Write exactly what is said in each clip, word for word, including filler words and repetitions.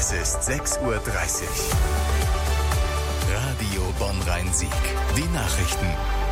Es ist sechs Uhr dreißig. Radio Bonn-Rhein-Sieg. Die Nachrichten.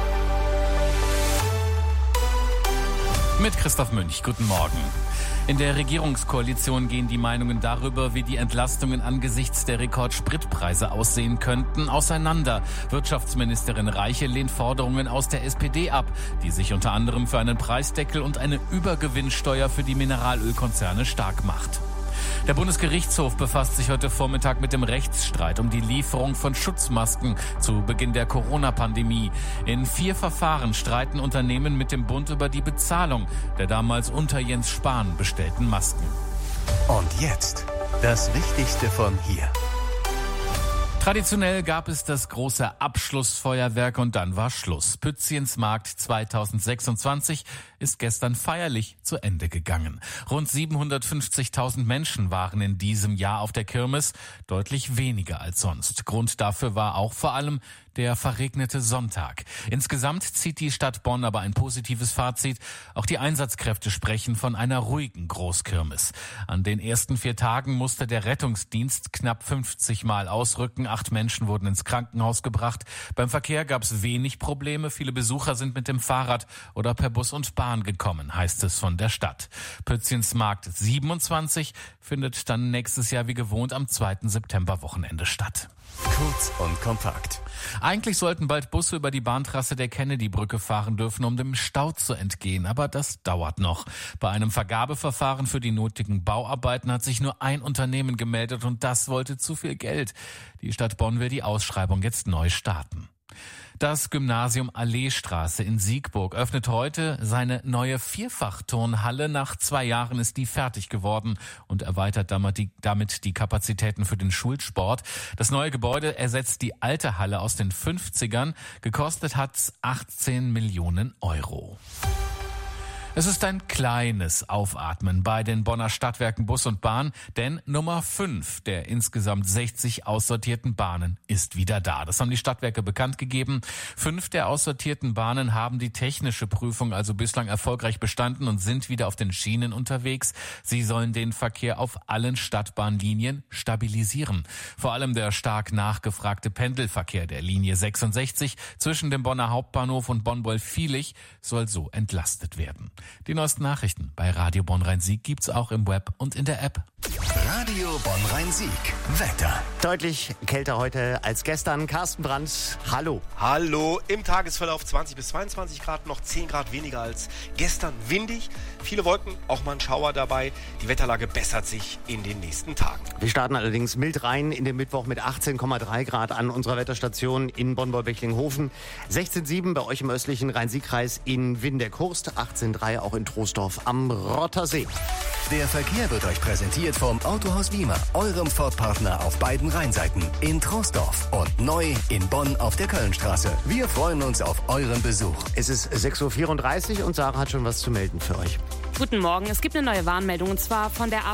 Mit Christoph Münch. Guten Morgen. In der Regierungskoalition gehen die Meinungen darüber, wie die Entlastungen angesichts der Rekordspritpreise aussehen könnten, auseinander. Wirtschaftsministerin Reiche lehnt Forderungen aus der S P D ab, die sich unter anderem für einen Preisdeckel und eine Übergewinnsteuer für die Mineralölkonzerne stark macht. Der Bundesgerichtshof befasst sich heute Vormittag mit dem Rechtsstreit um die Lieferung von Schutzmasken zu Beginn der Corona-Pandemie. In vier Verfahren streiten Unternehmen mit dem Bund über die Bezahlung der damals unter Jens Spahn bestellten Masken. Und jetzt das Wichtigste von hier. Traditionell gab es das große Abschlussfeuerwerk und dann war Schluss. Pütziensmarkt zweitausendsechsundzwanzig ist gestern feierlich zu Ende gegangen. Rund siebenhundertfünfzigtausend Menschen waren in diesem Jahr auf der Kirmes, deutlich weniger als sonst. Grund dafür war auch vor allem der verregnete Sonntag. Insgesamt zieht die Stadt Bonn aber ein positives Fazit. Auch die Einsatzkräfte sprechen von einer ruhigen Großkirmes. An den ersten vier Tagen musste der Rettungsdienst knapp fünfzig Mal ausrücken. Acht Menschen wurden ins Krankenhaus gebracht. Beim Verkehr gab es wenig Probleme. Viele Besucher sind mit dem Fahrrad oder per Bus und Bahn gekommen, heißt es von der Stadt. Pütziensmarkt siebenundzwanzig findet dann nächstes Jahr wie gewohnt am zweiten September-Wochenende statt. Kurz und kompakt. Eigentlich sollten bald Busse über die Bahntrasse der Kennedy-Brücke fahren dürfen, um dem Stau zu entgehen. Aber das dauert noch. Bei einem Vergabeverfahren für die nötigen Bauarbeiten hat sich nur ein Unternehmen gemeldet und das wollte zu viel Geld. Die Stadt Bonn will die Ausschreibung jetzt neu starten. Das Gymnasium Alleestraße in Siegburg öffnet heute seine neue Vierfachturnhalle. Nach zwei Jahren ist die fertig geworden und erweitert damit die, damit die Kapazitäten für den Schulsport. Das neue Gebäude ersetzt die alte Halle aus den fünfzigern. Gekostet hat's achtzehn Millionen Euro. Es ist ein kleines Aufatmen bei den Bonner Stadtwerken Bus und Bahn, denn Nummer fünf der insgesamt sechzig aussortierten Bahnen ist wieder da. Das haben die Stadtwerke bekannt gegeben. Fünf der aussortierten Bahnen haben die technische Prüfung also bislang erfolgreich bestanden und sind wieder auf den Schienen unterwegs. Sie sollen den Verkehr auf allen Stadtbahnlinien stabilisieren. Vor allem der stark nachgefragte Pendelverkehr der Linie sechsundsechzig zwischen dem Bonner Hauptbahnhof und Bonn-Wolfvielich soll so entlastet werden. Die neuesten Nachrichten bei Radio Bonn-Rhein-Sieg gibt's auch im Web und in der App. Radio Bonn-Rhein-Sieg. Wetter. Deutlich kälter heute als gestern. Carsten Brandt, hallo. Hallo. Im Tagesverlauf zwanzig bis zweiundzwanzig Grad, noch zehn Grad weniger als gestern. Windig, viele Wolken, auch mal ein Schauer dabei. Die Wetterlage bessert sich in den nächsten Tagen. Wir starten allerdings mild rein in den Mittwoch mit achtzehn Komma drei Grad an unserer Wetterstation in Bonn-Wolbechlinghofen. sechzehn Komma sieben bei euch im östlichen Rhein-Sieg-Kreis in Windeck-Hurst. achtzehn Komma drei auch in Troisdorf am Rottersee. Der Verkehr wird euch präsentiert vom Autohaus Wiemer, eurem Ford-Partner auf beiden Rheinseiten, in Troisdorf und neu in Bonn auf der Kölnstraße. Wir freuen uns auf euren Besuch. Es ist sechs Uhr vierunddreißig und Sarah hat schon was zu melden für euch. Guten Morgen. Es gibt eine neue Warnmeldung und zwar von der A